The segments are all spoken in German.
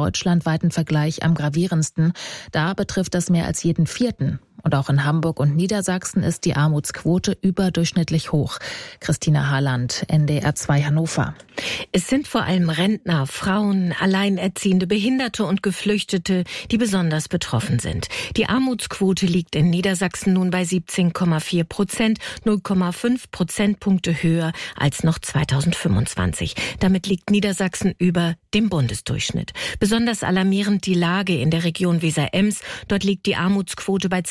deutschlandweiten Vergleich am gravierendsten. Da betrifft das mehr als jeden Vierten. Und auch in Hamburg und Niedersachsen ist die Armutsquote überdurchschnittlich hoch. Christina Harland, NDR 2 Hannover. Es sind vor allem Rentner, Frauen, Alleinerziehende, Behinderte und Geflüchtete, die besonders betroffen sind. Die Armutsquote liegt in Niedersachsen nun bei 17,4%, 0,5 Prozentpunkte höher als noch 2025. Damit liegt Niedersachsen über dem Bundesdurchschnitt. Besonders alarmierend die Lage in der Region Weser-Ems. Dort liegt die Armutsquote bei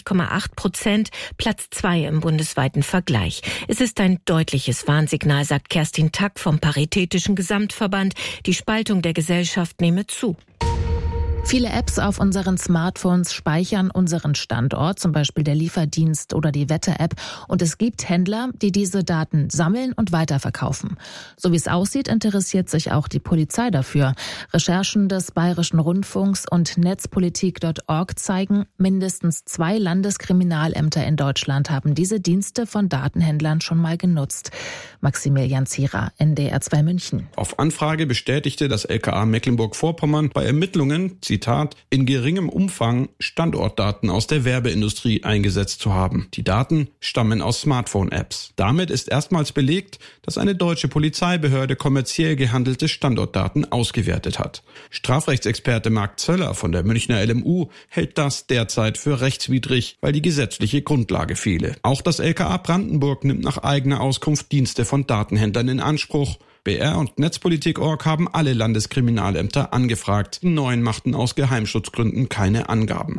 20,8%, Platz 2 im bundesweiten Vergleich. Es ist ein deutliches Warnsignal, sagt Kerstin Tack vom Paritätischen Gesamtverband. Die Spaltung der Gesellschaft nehme zu. Viele Apps auf unseren Smartphones speichern unseren Standort, zum Beispiel der Lieferdienst oder die Wetter-App. Und es gibt Händler, die diese Daten sammeln und weiterverkaufen. So wie es aussieht, interessiert sich auch die Polizei dafür. Recherchen des Bayerischen Rundfunks und Netzpolitik.org zeigen, mindestens 2 Landeskriminalämter in Deutschland haben diese Dienste von Datenhändlern schon mal genutzt. Maximilian Zierer, NDR 2 München. Auf Anfrage bestätigte das LKA Mecklenburg-Vorpommern bei Ermittlungen, Zitat, in geringem Umfang Standortdaten aus der Werbeindustrie eingesetzt zu haben. Die Daten stammen aus Smartphone-Apps. Damit ist erstmals belegt, dass eine deutsche Polizeibehörde kommerziell gehandelte Standortdaten ausgewertet hat. Strafrechtsexperte Marc Zöller von der Münchner LMU hält das derzeit für rechtswidrig, weil die gesetzliche Grundlage fehle. Auch das LKA Brandenburg nimmt nach eigener Auskunft Dienste von Datenhändlern in Anspruch. BR und Netzpolitik.org haben alle Landeskriminalämter angefragt. Die Neuen machten aus Geheimschutzgründen keine Angaben.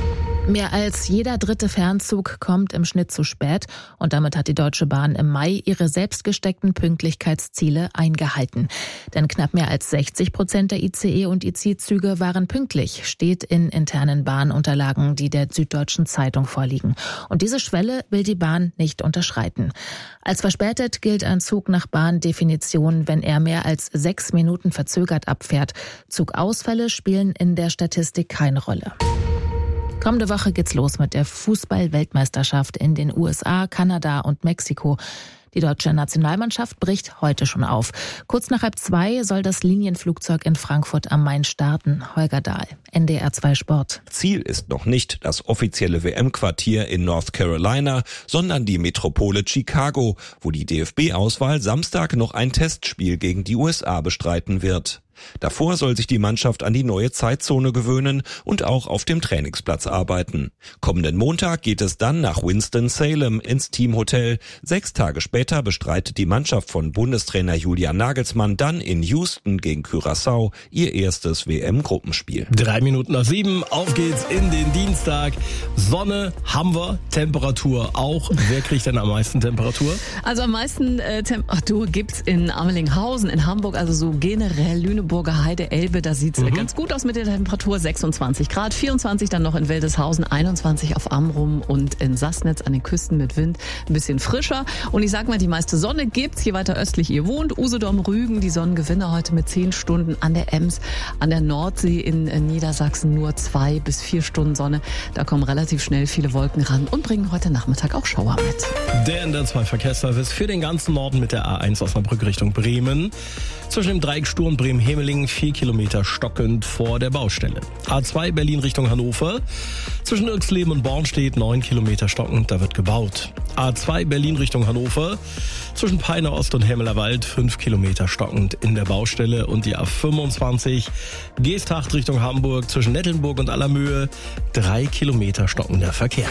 Mehr als jeder 3. Fernzug kommt im Schnitt zu spät und damit hat die Deutsche Bahn im Mai ihre selbst gesteckten Pünktlichkeitsziele eingehalten. Denn knapp mehr als 60% der ICE- und IC-Züge waren pünktlich, steht in internen Bahnunterlagen, die der Süddeutschen Zeitung vorliegen. Und diese Schwelle will die Bahn nicht unterschreiten. Als verspätet gilt ein Zug nach Bahndefinition, wenn er mehr als 6 Minuten verzögert abfährt. Zugausfälle spielen in der Statistik keine Rolle. Kommende Woche geht's los mit der Fußball-Weltmeisterschaft in den USA, Kanada und Mexiko. Die deutsche Nationalmannschaft bricht heute schon auf. Kurz nach 1:30 soll das Linienflugzeug in Frankfurt am Main starten. Holger Dahl, NDR 2 Sport. Ziel ist noch nicht das offizielle WM-Quartier in North Carolina, sondern die Metropole Chicago, wo die DFB-Auswahl Samstag noch ein Testspiel gegen die USA bestreiten wird. Davor soll sich die Mannschaft an die neue Zeitzone gewöhnen und auch auf dem Trainingsplatz arbeiten. Kommenden Montag geht es dann nach Winston-Salem ins Teamhotel. 6 Tage später bestreitet die Mannschaft von Bundestrainer Julian Nagelsmann dann in Houston gegen Curaçao ihr erstes WM-Gruppenspiel. 7:03, auf geht's in den Dienstag. Sonne haben wir, Temperatur auch. Wer kriegt denn am meisten Temperatur? Also am meisten Temperatur gibt's in Amelinghausen, in Hamburg, also so generell Lüneburger Heide, Elbe, da sieht's ganz gut aus mit der Temperatur, 26 Grad, 24 dann noch in Wildeshausen, 21 auf Amrum und in Sassnitz an den Küsten mit Wind, ein bisschen frischer. Und ich sag mal, die meiste Sonne gibt's, je weiter östlich ihr wohnt. Usedom, Rügen, die Sonnengewinner heute mit 10 Stunden an der Ems, an der Nordsee in Niedersachsen nur 2 bis 4 Stunden Sonne. Da kommen relativ schnell viele Wolken ran und bringen heute Nachmittag auch Schauer mit. Der NDR 2 Verkehrsservice für den ganzen Norden mit der A1 Osnabrück Richtung Bremen. Zwischen dem Dreieck Sturm Bremen-Hemeling 4 Kilometer stockend vor der Baustelle. A2 Berlin Richtung Hannover. Zwischen Irxleben und Bornstedt 9 Kilometer stockend, da wird gebaut. A2 Berlin Richtung Hannover. Zwischen Peine Ost und Hemmelerwald 5 Kilometer stockend in der Baustelle. Und die A25 Geesthacht Richtung Hamburg zwischen Nettelnburg und Allermöhe 3 Kilometer stockender Verkehr.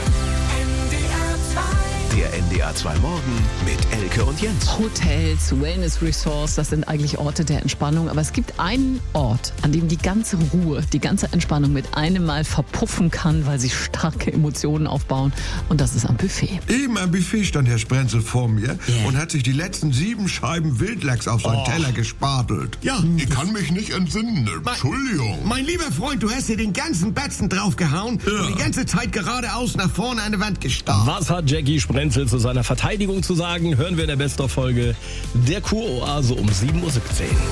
Der NDR 2 Morgen mit Elke und Jens. Hotels, Wellness Resorts, das sind eigentlich Orte der Entspannung. Aber es gibt einen Ort, an dem die ganze Ruhe, die ganze Entspannung mit einem Mal verpuffen kann, weil sie starke Emotionen aufbauen. Und das ist am Buffet. Eben am Buffet stand Herr Sprenzel vor mir und hat sich die letzten 7 Scheiben Wildlachs auf seinen Teller gespatelt. Ja, ich kann mich nicht entsinnen. Entschuldigung. Mein lieber Freund, du hast dir den ganzen Batzen draufgehauen und die ganze Zeit geradeaus nach vorne an die Wand gestarrt. Was hat Jackie Sprenzel zu seiner Verteidigung zu sagen? Hören wir in der Best-of-Folge der Kuroase um 7:17 Uhr.